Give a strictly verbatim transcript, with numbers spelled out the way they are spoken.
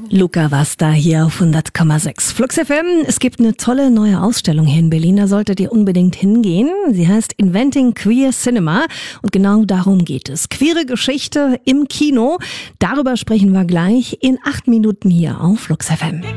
Luca Vasta hier auf hundert Komma sechs Flux F M. Es gibt eine tolle neue Ausstellung hier in Berlin, da solltet ihr unbedingt hingehen. Sie heißt Inventing Queer Cinema und genau darum geht es. Queere Geschichte im Kino, darüber sprechen wir gleich in acht Minuten hier auf Flux F M.